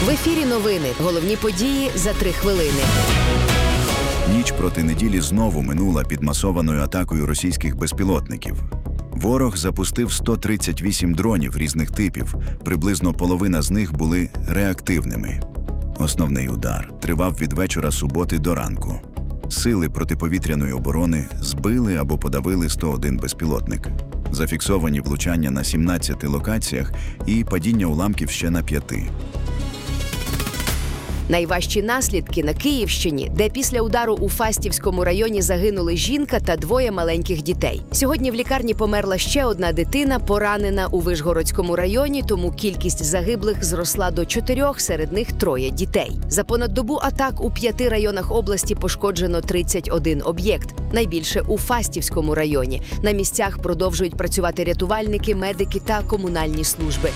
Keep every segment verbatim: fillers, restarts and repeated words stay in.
В ефірі новини. Головні події за три хвилини. Ніч проти неділі знову минула під масованою атакою російських безпілотників. Ворог запустив сто тридцять вісім дронів різних типів, приблизно половина з них були реактивними. Основний удар тривав від вечора суботи до ранку. Сили протиповітряної оборони збили або подавили сто один безпілотник. Зафіксовані влучання на сімнадцяти локаціях і падіння уламків ще на п'яти. Найважчі наслідки на Київщині, де після удару у Фастівському районі загинули жінка та двоє маленьких дітей. Сьогодні в лікарні померла ще одна дитина, поранена у Вишгородському районі, тому кількість загиблих зросла до чотирьох, серед них троє дітей. За понад добу атак у п'яти районах області пошкоджено тридцять один об'єкт. Найбільше у Фастівському районі. На місцях продовжують працювати рятувальники, медики та комунальні служби.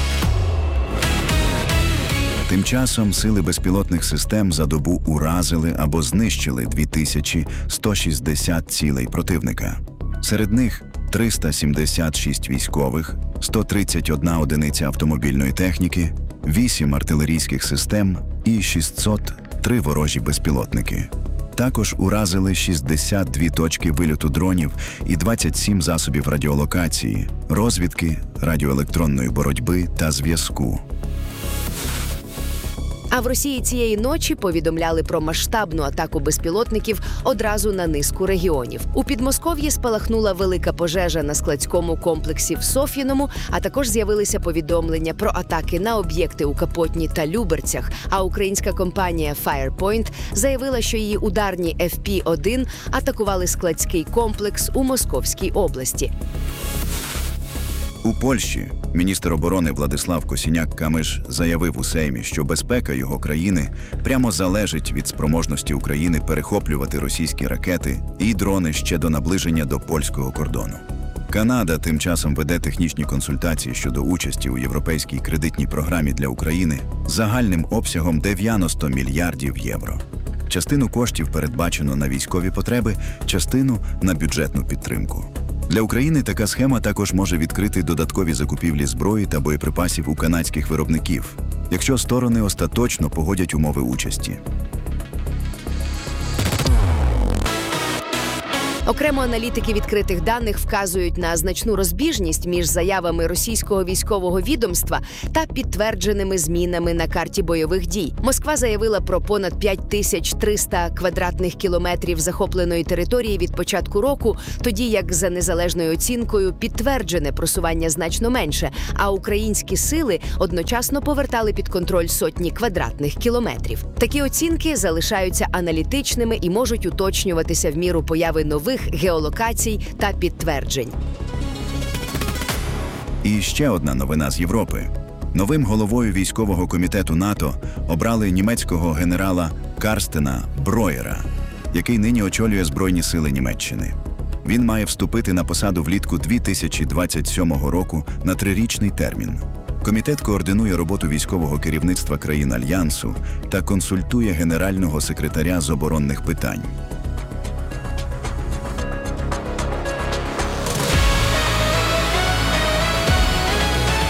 Тим часом сили безпілотних систем за добу уразили або знищили дві тисячі сто шістдесят цілей противника. Серед них триста сімдесят шість військових, сто тридцять одна одиниця автомобільної техніки, вісім артилерійських систем і шістсот три ворожі безпілотники. Також уразили шістдесят дві точки вильоту дронів і двадцять сім засобів радіолокації, розвідки, радіоелектронної боротьби та зв'язку. А в Росії цієї ночі повідомляли про масштабну атаку безпілотників одразу на низку регіонів. У Підмосков'ї спалахнула велика пожежа на складському комплексі в Соф'їному, а також з'явилися повідомлення про атаки на об'єкти у Капотні та Люберцях. А українська компанія Firepoint заявила, що її ударні еф пі один атакували складський комплекс у Московській області. У Польщі міністр оборони Владислав Косіняк-Камиш заявив у Сеймі, що безпека його країни прямо залежить від спроможності України перехоплювати російські ракети і дрони ще до наближення до польського кордону. Канада тим часом веде технічні консультації щодо участі у європейській кредитній програмі для України загальним обсягом дев'яносто мільярдів євро. Частину коштів передбачено на військові потреби, частину – на бюджетну підтримку. Для України така схема також може відкрити додаткові закупівлі зброї та боєприпасів у канадських виробників, якщо сторони остаточно погодять умови участі. Окремо аналітики відкритих даних вказують на значну розбіжність між заявами російського військового відомства та підтвердженими змінами на карті бойових дій. Москва заявила про понад п'ять тисяч триста квадратних кілометрів захопленої території від початку року, тоді як за незалежною оцінкою підтверджене просування значно менше, а українські сили одночасно повертали під контроль сотні квадратних кілометрів. Такі оцінки залишаються аналітичними і можуть уточнюватися в міру появи нових геолокацій та підтверджень. І ще одна новина з Європи. Новим головою військового комітету НАТО обрали німецького генерала Карстена Броєра, який нині очолює Збройні сили Німеччини. Він має вступити на посаду влітку дві тисячі двадцять сьомого року на трирічний термін. Комітет координує роботу військового керівництва країн Альянсу та консультує генерального секретаря з оборонних питань.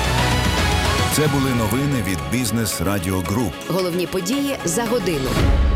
Це були новини від Бізнес Радіо Груп. Головні події за годину.